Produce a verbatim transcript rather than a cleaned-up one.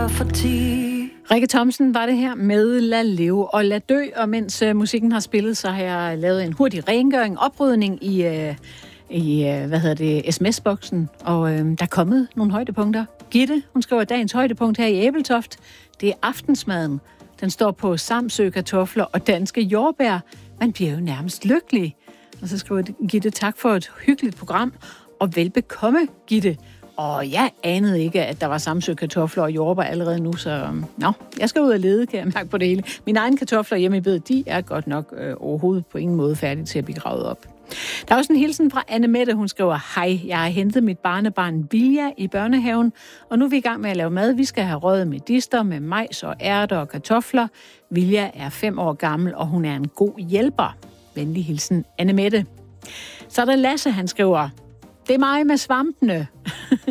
så for ti. Rikke Thomsen var det her med Lad leve og lad dø, og mens uh, musikken har spillet, så har jeg lavet en hurtig rengøring, oprydning i, uh, i uh, hvad hedder det, sms-boksen, og uh, der er kommet nogle højdepunkter. Gitte, hun skriver dagens højdepunkt her i Æbeltoft. Det er aftensmaden. Den står på Samsø kartofler og danske jordbær. Man bliver jo nærmest lykkelig. Og så skriver Gitte, tak for et hyggeligt program, og velbekomme, Gitte. Og jeg anede ikke, at der var Samsø kartofler og jordbær allerede nu, så nå, jeg skal ud og lede, kan jeg mærke på det hele. Mine egne kartofler hjemme i bedet, de er godt nok øh, overhovedet på ingen måde færdige til at blive gravet op. Der er også en hilsen fra Anne Mette, hun skriver, hej, jeg har hentet mit barnebarn Vilja i børnehaven, og nu er vi i gang med at lave mad. Vi skal have røget medister med majs og ærter og kartofler. Vilja er fem år gammel, og hun er en god hjælper. Venlig hilsen, Anne Mette. Så er der Lasse, han skriver, det er mig med svampene.